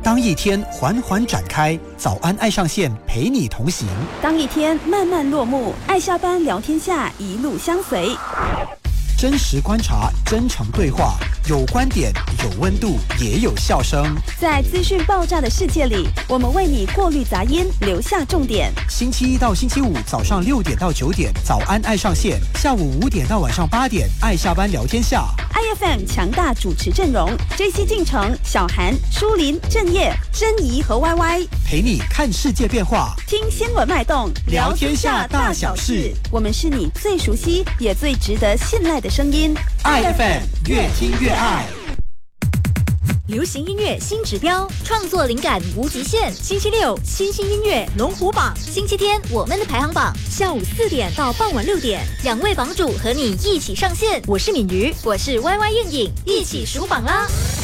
当一天缓缓展开，早安爱上线陪你同行； 当一天慢慢落幕，爱下班聊天下一路相随。 真实观察，真诚对话，有观点，有温度，也有笑声。 在资讯爆炸的世界里，我们为你过滤杂音，留下重点。 星期一到星期五早上6点到9点，早安爱上线；下午5点到晚上8点，爱下班聊天下。 IFM 强大主持阵容 ：JC 进城、小韩、舒林、郑业、珍怡和 YY， 陪你看世界变化， 听新闻脉动， 聊天下大小事。 我们是你最熟悉也最值得信赖的声音。 IFM 越听越爱。 流行音乐新指标，创作灵感无极限。星期六新兴音乐龙虎榜，星期天我们的排行榜，下午4点到傍晚6点，2位榜主和你一起上线。我是敏瑜，我是 YY 硬颖，一起数榜啦！